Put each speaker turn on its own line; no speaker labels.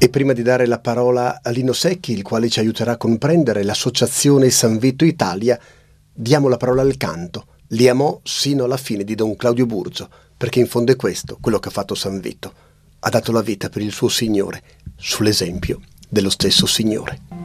E prima di dare la parola a Lino Secchi, il quale ci aiuterà a comprendere l'associazione San Vito Italia, diamo la parola al canto. Li amò sino alla fine di Don Claudio Burgio, perché in fondo è questo quello che ha fatto San Vito. Ha dato la vita per il suo Signore, sull'esempio dello stesso Signore.